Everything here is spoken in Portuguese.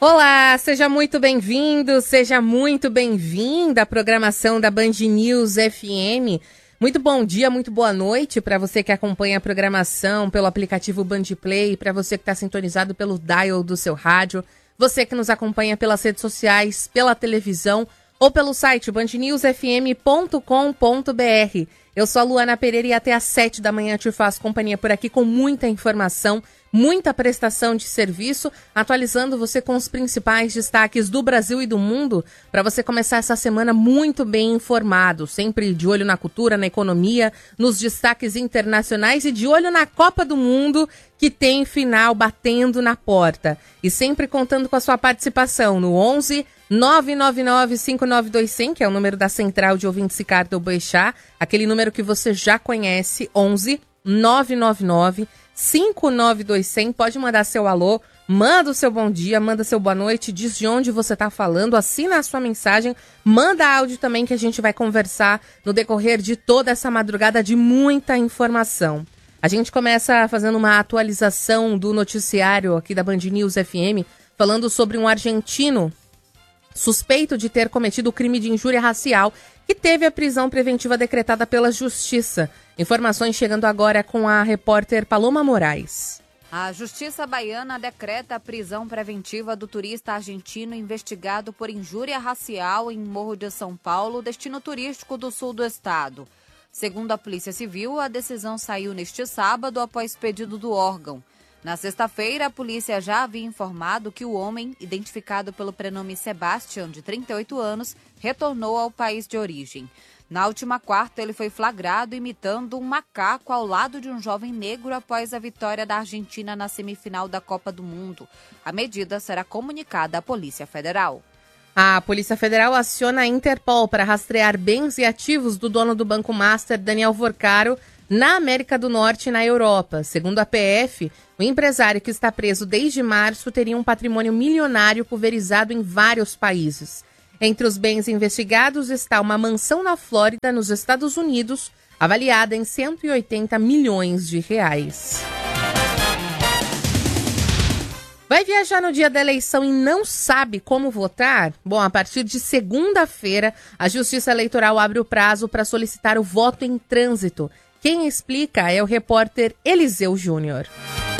Olá, seja muito bem-vindo, seja muito bem-vinda à programação da Band News FM. Muito bom dia, muito boa noite para você que acompanha a programação pelo aplicativo Band Play, para você que está sintonizado pelo dial do seu rádio, você que nos acompanha pelas redes sociais, pela televisão ou pelo site bandnewsfm.com.br. Eu sou a Luana Pereira e até às 7 da manhã te faço companhia por aqui com muita informação, muita prestação de serviço, atualizando você com os principais destaques do Brasil e do mundo, para você começar essa semana muito bem informado, sempre de olho na cultura, na economia, nos destaques internacionais e de olho na Copa do Mundo, que tem final batendo na porta. E sempre contando com a sua participação no 11 999-592100, que é o número da Central de Ouvintes Ricardo Boechat, aquele número que você já conhece, 11 999-592100. Pode mandar seu alô, manda o seu bom dia, manda seu boa noite, diz de onde você está falando, assina a sua mensagem, manda áudio também que a gente vai conversar no decorrer de toda essa madrugada de muita informação. A gente começa fazendo uma atualização do noticiário aqui da Band News FM, falando sobre um argentino suspeito de ter cometido o crime de injúria racial e teve a prisão preventiva decretada pela Justiça. Informações chegando agora com a repórter Paloma Moraes. A Justiça Baiana decreta a prisão preventiva do turista argentino investigado por injúria racial em Morro de São Paulo, destino turístico do sul do estado. Segundo a Polícia Civil, a decisão saiu neste sábado após pedido do órgão. Na sexta-feira, a polícia já havia informado que o homem, identificado pelo prenome Sebastian, de 38 anos, retornou ao país de origem. Na última quarta, ele foi flagrado imitando um macaco ao lado de um jovem negro após a vitória da Argentina na semifinal da Copa do Mundo. A medida será comunicada à Polícia Federal. A Polícia Federal aciona a Interpol para rastrear bens e ativos do dono do Banco Master, Daniel Vorcaro, na América do Norte e na Europa. Segundo a PF, o empresário que está preso desde março teria um patrimônio milionário pulverizado em vários países. Entre os bens investigados está uma mansão na Flórida, nos Estados Unidos, avaliada em 180 milhões de reais. Vai viajar no dia da eleição e não sabe como votar? Bom, a partir de segunda-feira, a Justiça Eleitoral abre o prazo para solicitar o voto em trânsito. Quem explica é o repórter Eliseu Júnior.